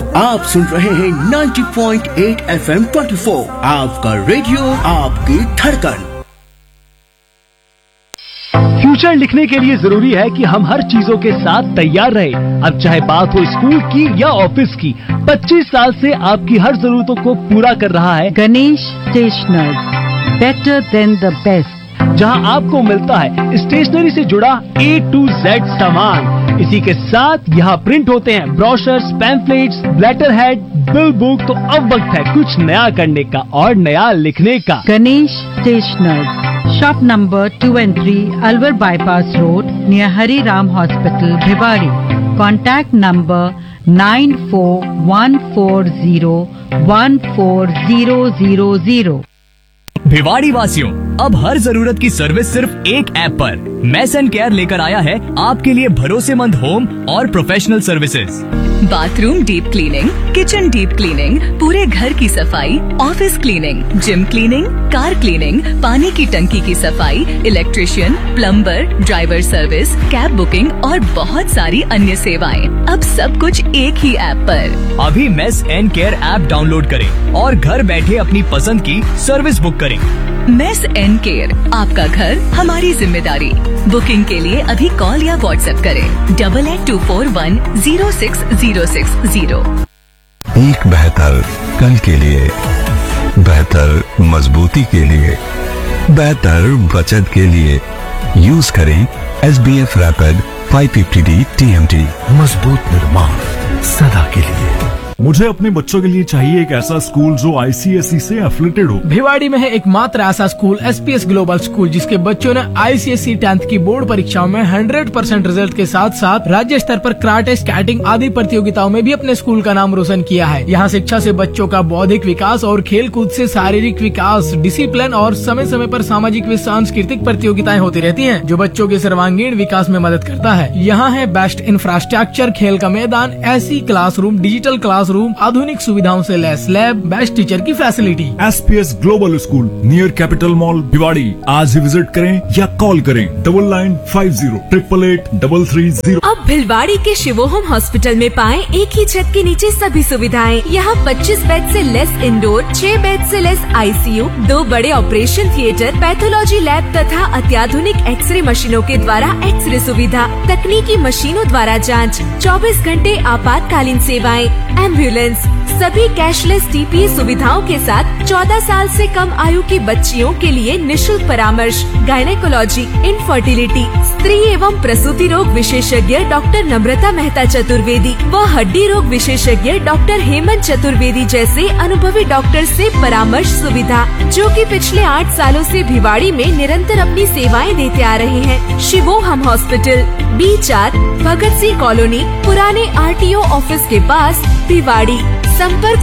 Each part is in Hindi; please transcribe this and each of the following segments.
आप सुन रहे हैं 90.8 FM 24, आपका रेडियो, आपकी धड़कन। फ्यूचर लिखने के लिए जरूरी है कि हम हर चीजों के साथ तैयार रहे। अब चाहे बात हो स्कूल की या ऑफिस की, 25 साल से आपकी हर जरूरतों को पूरा कर रहा है Ganesh stationers, better than the best, जहां आपको मिलता है स्टेशनरी से जुड़ा A to Z सामान। इसी के साथ यहाँ प्रिंट होते हैं brochures, pamphlets, letter head, bill book. तो अब वक्त है कुछ नया करने का और नया लिखने का। Ganesh stationers, shop number 2 and 3, Alwar bypass road, near Hari Ram hospital, Bhiwadi. Contact number 9414014000। Bhiwadi वासियों, अब हर जरूरत की सर्विस सिर्फ एक ऐप पर। मेस एंड केयर लेकर आया है आपके लिए भरोसेमंद होम और professional services. Bathroom deep cleaning, kitchen deep cleaning, पूरे घर की सफाई, office cleaning, gym cleaning, car cleaning, पानी की टंकी की सफाई, electrician, plumber, driver service, cab booking और बहुत सारी अन्य सेवाएं। अब सब कुछ एक ही ऐप पर। अभी mess and care app download करें और घर बैठे अपनी पसंद की सर्विस बुक करें। मेस एंड केयर, आपका घर हमारी जिम्मेदारी। बुकिंग के लिए अभी कॉल या व्हाट्सएप करें 8824106060। एक बेहतर कल के लिए, बेहतर मजबूती के लिए, बेहतर बचत के लिए यूज करें SBF रैपिड 550D TMT। मजबूत निर्माण सदा के लिए। मुझे अपने बच्चों के लिए चाहिए एक ऐसा स्कूल जो ICSE से एफिलेटेड हो। भिवाड़ी में है एकमात्र ऐसा स्कूल SPS ग्लोबल स्कूल, जिसके बच्चों ने ICSE 10th की बोर्ड परीक्षाओं में 100% रिजल्ट के साथ साथ राज्य स्तर पर कराटे, स्केटिंग आदि प्रतियोगिताओं में भी अपने स्कूल का नाम रोशन किया है। यहाँ शिक्षा से बच्चों का बौद्धिक विकास और खेल कूद से शारीरिक विकास, डिसिप्लिन और समय समय पर सामाजिक व सांस्कृतिक प्रतियोगिताएं होती रहती है, जो बच्चों के सर्वांगीण विकास में मदद करता है। यहाँ है बेस्ट इंफ्रास्ट्रक्चर, खेल का मैदान, ऐसी क्लासरूम, डिजिटल क्लासरूम, आधुनिक सुविधाओं से लैस लैब, बेस्ट टीचर की facility. SPS global school near capital mall Bhiwadi. आज ही विजिट करें या कॉल करें 9950888830। अब भिलवाड़ी के शिवोहम हॉस्पिटल में पाएं एक ही छत के नीचे सभी सुविधाएं। यहाँ 25 बेड से लेस इंडोर, 6 बेड से लेस ICU, 2 बड़े ऑपरेशन थिएटर, पैथोलॉजी लैब तथा अत्याधुनिक एक्सरे मशीनों के द्वारा एक्सरे सुविधा, तकनीकी मशीनों द्वारा जांच, 24 घंटे आपातकालीन सेवाएं, एम्बुलेंस, सभी कैशलेस TPA सुविधाओं के साथ 14 साल से कम आयु की बच्चियों के लिए निशुल्क परामर्श, गायनेकोलॉजी, इनफर्टिलिटी, स्त्री एवं प्रसूति रोग विशेषज्ञ डॉक्टर नम्रता मेहता चतुर्वेदी व हड्डी रोग विशेषज्ञ डॉक्टर हेमंत चतुर्वेदी जैसे अनुभवी डॉक्टर से परामर्श सुविधा, जो कि पिछले 8 सालों से भिवाड़ी में निरंतर अपनी सेवाएं देते आ रहे हैं। शिवोहम hospital, B4, Bhagat Singh colony, पुराने RTO ऑफिस के पास, भिवाड़ी। संपर्क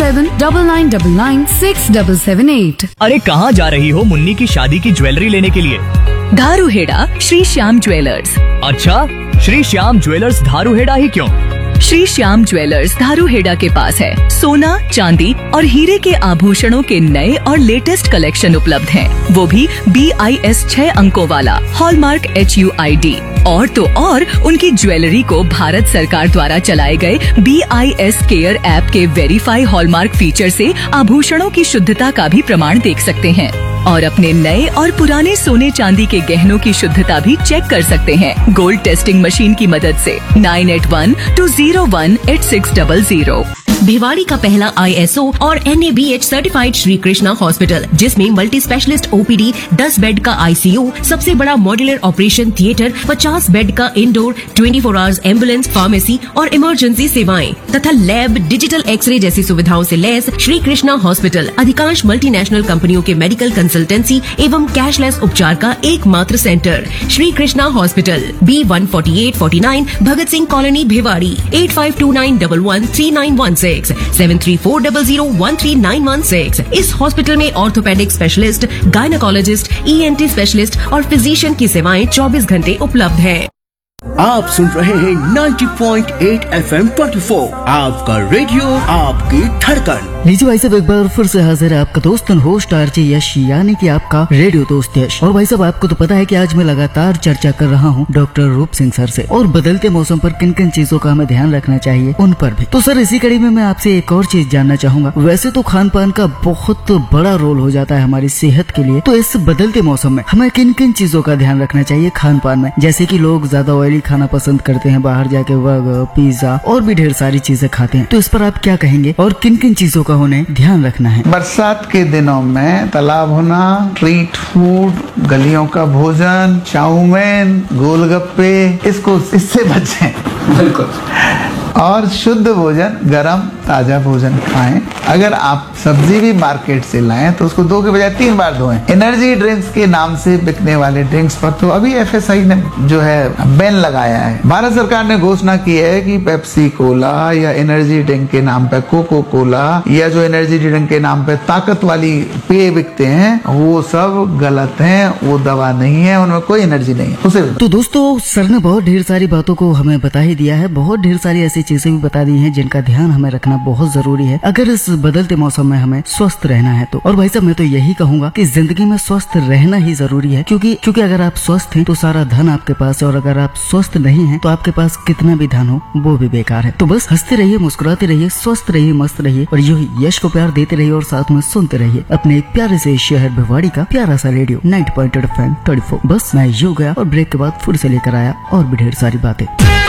9799996778। अरे कहाँ जा रही हो मुन्नी की शादी की ज्वेलरी लेने के लिए? धारूहेड़ा श्री श्याम ज्वेलर्स। अच्छा, श्री श्याम ज्वेलर्स धारूहेड़ा ही क्यों? श्री श्याम ज्वेलर्स धारूहेड़ा के पास है सोना, चांदी और हीरे के आभूषणों के नए और लेटेस्ट कलेक्शन उपलब्ध हैं। वो भी BIS 6 अंकों वाला, हॉलमार्क HUID। और तो और उनकी ज्वेलरी को भारत सरकार द्वारा चलाए गए BIS केयर ऐप के वेरीफाई हॉलमार्क फीचर से आभूषणों की शुद्धता का भी प्रमाण देख सकते हैं और अपने नए और पुराने सोने चांदी के गहनों की शुद्धता भी चेक कर सकते हैं गोल्ड टेस्टिंग मशीन की मदद से। 9812018600। भिवाड़ी का पहला ISO और NABH certified Shri Krishna hospital, जिसमें मल्टी स्पेशलिस्ट OPD, 10 बेड का ICU, सबसे बड़ा मॉड्यूलर ऑपरेशन थिएटर, 50 बेड का इंडोर, 24 आवर्स एम्बुलेंस, फार्मेसी और इमरजेंसी सेवाएं तथा लैब, डिजिटल एक्सरे जैसी सुविधाओं से लैस श्री कृष्णा हॉस्पिटल अधिकांश मल्टीनेशनल कंपनियों के मेडिकल कंसल्टेंसी एवं कैशलेस उपचार का एकमात्र centre. Shri Krishna hospital, B14849, Bhagat Singh colony, Bhiwadi. 8529113916 7340013916। इस हॉस्पिटल में orthopaedic specialist, gynaecologist, ENT specialist और फिजिशियन की सेवाएं 24 घंटे उपलब्ध हैं। आप सुन रहे हैं 90.8 FM 24, आपका रेडियो, आपकी धड़कन। लीजिए भाई साहब, एक बार फिर से हाजिर है आपका दोस्त होस्ट आरजे यश, यानी कि आपका रेडियो दोस्त यश। और भाई साहब, आपको तो पता है कि आज मैं लगातार चर्चा कर रहा हूँ डॉक्टर रूप सिंह सर से, और बदलते मौसम पर किन किन चीजों का हमें ध्यान रखना चाहिए उन पर भी। तो सर, इसी कड़ी में मैं आपसे एक और चीज जानना चाहूंगा। वैसे तो खान पान का बहुत बड़ा रोल हो जाता है हमारी सेहत के लिए, तो इस बदलते मौसम में हमें किन किन चीजों का ध्यान रखना चाहिए खान पान में? जैसे कि लोग ज्यादा ऑयली खाना पसंद करते हैं, बाहर जाके बर्गर, पिज्जा और भी ढेर सारी चीजें खाते हैं, तो इस पर आप क्या कहेंगे और किन किन चीजों का उन्हें ध्यान रखना है? बरसात के दिनों में तला भुना, स्ट्रीट फूड, गलियों का भोजन, चाउमीन, गोलगप्पे, इससे बचें बिल्कुल, और शुद्ध भोजन, गरम ताजा भोजन खाएं। अगर आप सब्जी भी मार्केट से लाएं तो उसको 2 के बजाय 3 बार धोएं। एनर्जी ड्रिंक्स के नाम से बिकने वाले ड्रिंक्स पर तो अभी FSI ने जो है बैन लगाया है। भारत सरकार ने घोषणा की है कि पेप्सी कोला या एनर्जी ड्रिंक के नाम पे कोको कोला या जो एनर्जी ड्रिंक के नाम पे ताकत वाली पेय बिकते हैं वो सब गलत हैं, वो दवा नहीं है, उनमें कोई एनर्जी नहीं है उसे। तो दोस्तों, सर ने बहुत ढेर सारी बातों को हमें बता ही दिया है, बहुत ढेर सारी ऐसी चीजें भी बता दी हैं जिनका ध्यान हमें रखना बहुत जरूरी है अगर इस बदलते मौसम में हमें स्वस्थ रहना है तो। और भाई साहब, मैं तो यही कहूंगा कि जिंदगी में स्वस्थ रहना ही जरूरी है, क्योंकि अगर आप स्वस्थ हैं तो सारा धन आपके पास है, और अगर आप स्वस्थ नहीं हैं तो आपके पास कितना भी धन हो वो भी बेकार है। तो बस हंसते रहिए, मुस्कुराते रहिए, स्वस्थ रहिए, मस्त रहिए, और यूं ही यश को प्यार देते रहिए और साथ में सुनते रहिए अपने प्यारे से शहर भिवाड़ी का प्यारा सा रेडियो 90.8 FM 34। बस मैं यूं गया और ब्रेक के बाद फिर से लेकर आया और भी ढेर सारी बातें।